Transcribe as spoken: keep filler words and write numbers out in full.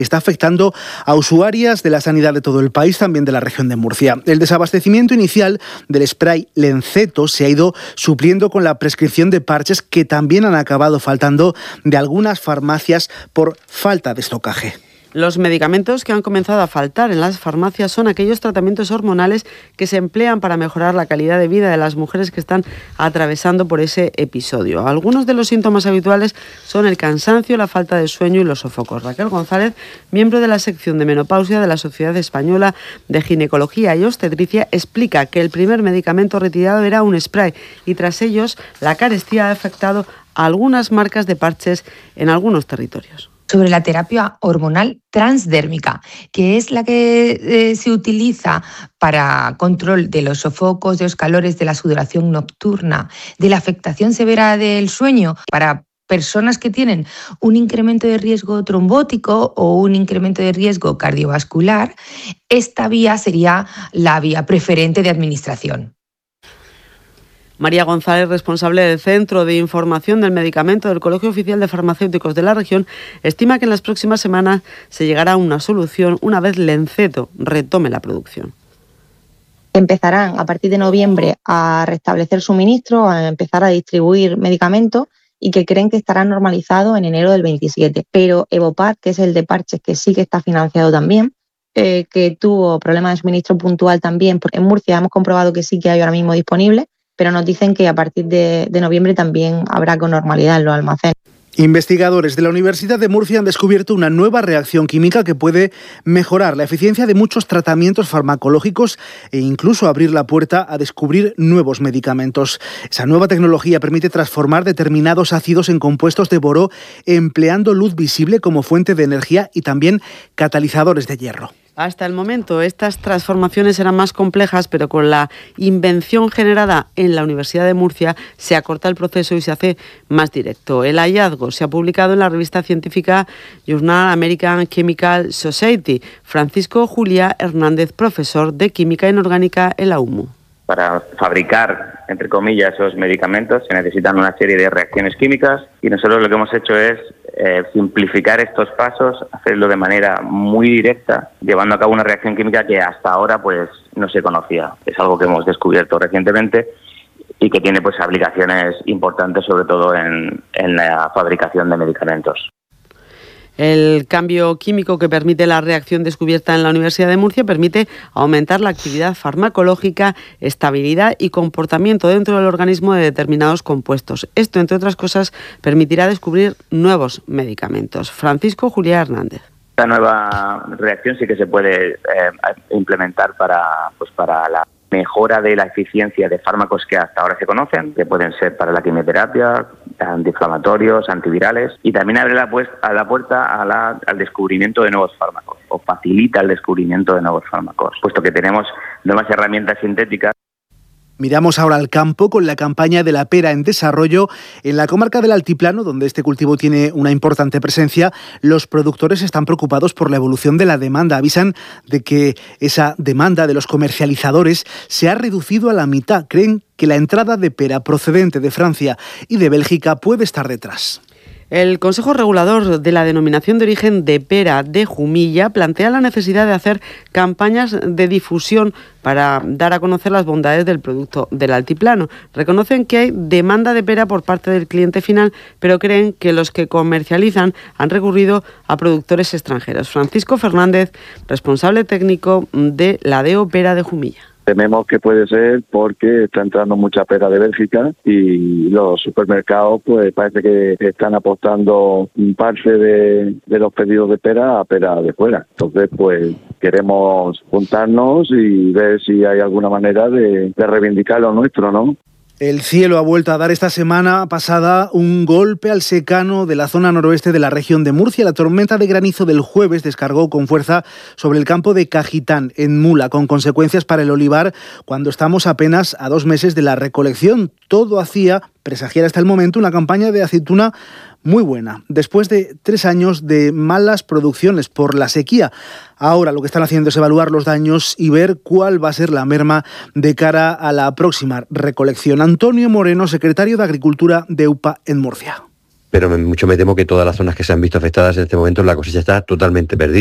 está afectando a usuarias de la sanidad de todo el país, también de la región de Murcia. El desabastecimiento inicial del spray Lenceto se ha ido supliendo con la prescripción de parches que también han acabado faltando de algunas farmacias por falta de estocaje. Los medicamentos que han comenzado a faltar en las farmacias son aquellos tratamientos hormonales que se emplean para mejorar la calidad de vida de las mujeres que están atravesando por ese episodio. Algunos de los síntomas habituales son el cansancio, la falta de sueño y los sofocos. Raquel González, miembro de la sección de menopausia de la Sociedad Española de Ginecología y Obstetricia, explica que el primer medicamento retirado era un spray y tras ellos la carestía ha afectado a algunas marcas de parches en algunos territorios. Sobre la terapia hormonal transdérmica, que es la que eh, se utiliza para control de los sofocos, de los calores, de la sudoración nocturna, de la afectación severa del sueño, para personas que tienen un incremento de riesgo trombótico o un incremento de riesgo cardiovascular. Esta vía sería la vía preferente de administración. María González, responsable del Centro de Información del Medicamento del Colegio Oficial de Farmacéuticos de la región, estima que en las próximas semanas se llegará a una solución una vez Lenceto retome la producción. Empezarán a partir de noviembre a restablecer suministro, a empezar a distribuir medicamentos y que creen que estarán normalizados en enero del veintisiete. Pero Evopar, que es el de parches que sí que está financiado también, eh, que tuvo problemas de suministro puntual también, porque en Murcia hemos comprobado que sí que hay ahora mismo disponible, pero nos dicen que a partir de, de noviembre también habrá con normalidad en los almacenes. Investigadores de la Universidad de Murcia han descubierto una nueva reacción química que puede mejorar la eficiencia de muchos tratamientos farmacológicos e incluso abrir la puerta a descubrir nuevos medicamentos. Esa nueva tecnología permite transformar determinados ácidos en compuestos de boro empleando luz visible como fuente de energía y también catalizadores de hierro. Hasta el momento estas transformaciones eran más complejas, pero con la invención generada en la Universidad de Murcia se acorta el proceso y se hace más directo. El hallazgo se ha publicado en la revista científica Journal American Chemical Society. Francisco Juliá Hernández, profesor de Química Inorgánica en la U M U. Para fabricar, entre comillas, esos medicamentos se necesitan una serie de reacciones químicas y nosotros lo que hemos hecho es eh, simplificar estos pasos, hacerlo de manera muy directa, llevando a cabo una reacción química que hasta ahora pues no se conocía. Es algo que hemos descubierto recientemente y que tiene pues aplicaciones importantes, sobre todo en, en la fabricación de medicamentos. El cambio químico que permite la reacción descubierta en la Universidad de Murcia permite aumentar la actividad farmacológica, estabilidad y comportamiento dentro del organismo de determinados compuestos. Esto, entre otras cosas, permitirá descubrir nuevos medicamentos. Francisco Juliá Hernández. Esta nueva reacción sí que se puede eh, implementar para, pues para la mejora de la eficiencia de fármacos que hasta ahora se conocen, que pueden ser para la quimioterapia, antiinflamatorios, antivirales, y también abre la, pues, a la puerta a la, al descubrimiento de nuevos fármacos, o facilita el descubrimiento de nuevos fármacos, puesto que tenemos nuevas herramientas sintéticas. Miramos ahora al campo con la campaña de la pera en desarrollo. En la comarca del Altiplano, donde este cultivo tiene una importante presencia, los productores están preocupados por la evolución de la demanda. Avisan de que esa demanda de los comercializadores se ha reducido a la mitad. Creen que la entrada de pera procedente de Francia y de Bélgica puede estar detrás. El Consejo Regulador de la Denominación de Origen de Pera de Jumilla plantea la necesidad de hacer campañas de difusión para dar a conocer las bondades del producto del altiplano. Reconocen que hay demanda de pera por parte del cliente final, pero creen que los que comercializan han recurrido a productores extranjeros. Francisco Fernández, responsable técnico de la D E O Pera de Jumilla. Tememos que puede ser porque está entrando mucha pera de Bélgica y los supermercados pues parece que están apostando parte de, de los pedidos de pera a pera de fuera. Entonces pues queremos juntarnos y ver si hay alguna manera de, de reivindicar lo nuestro, ¿no? El cielo ha vuelto a dar esta semana pasada un golpe al secano de la zona noroeste de la región de Murcia. La tormenta de granizo del jueves descargó con fuerza sobre el campo de Cajitán, en Mula, con consecuencias para el olivar cuando estamos apenas a dos meses de la recolección. Todo hacía presagiar hasta el momento una campaña de aceituna muy buena, después de tres años de malas producciones por la sequía. Ahora lo que están haciendo es evaluar los daños y ver cuál va a ser la merma de cara a la próxima recolección. Antonio Moreno, secretario de Agricultura de U P A en Murcia. pero mucho me temo que todas las zonas que se han visto afectadas en este momento la cosecha está totalmente perdida.